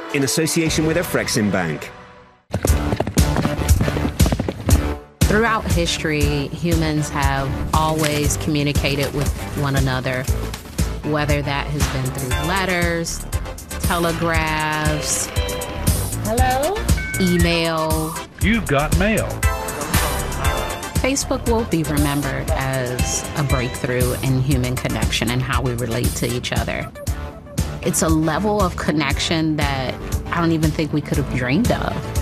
in association with Afrexim Bank. Throughout history, humans have always communicated with one another, whether that has been through letters, telegraphs, hello, email. You've got mail. Facebook will be remembered as a breakthrough in human connection and how we relate to each other. It's a level of connection that I don't even think we could have dreamed of.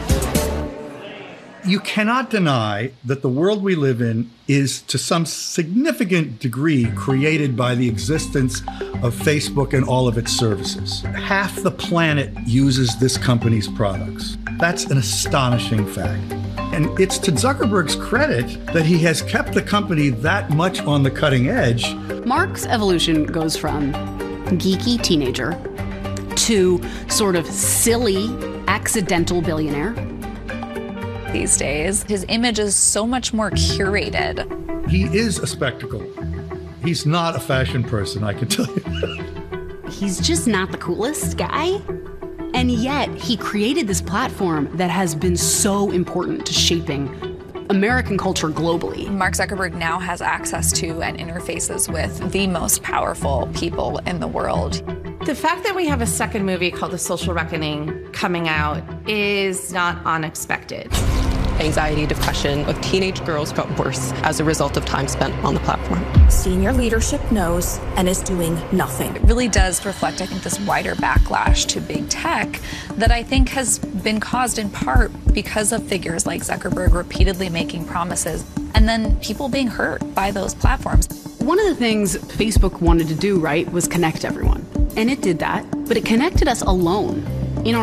You cannot deny that the world we live in is, to some significant degree, created by the existence of Facebook and all of its services. Half the planet uses this company's products. That's an astonishing fact. And it's to Zuckerberg's credit that he has kept the company that much on the cutting edge. Mark's evolution goes from geeky teenager to sort of silly, accidental billionaire. These days, his image is so much more curated. He is a spectacle. He's not a fashion person, I can tell you. He's just not the coolest guy. And yet, he created this platform that has been so important to shaping American culture globally. Mark Zuckerberg now has access to and interfaces with the most powerful people in the world. The fact that we have a second movie called The Social Reckoning coming out is not unexpected. Anxiety, depression of teenage girls got worse as a result of time spent on the platform. Senior leadership knows and is doing nothing. It really does reflect, I think, this wider backlash to big tech that I think has been caused in part because of figures like Zuckerberg repeatedly making promises and then people being hurt by those platforms. One of the things Facebook wanted to do, right, was connect everyone. And it did that, but it connected us alone.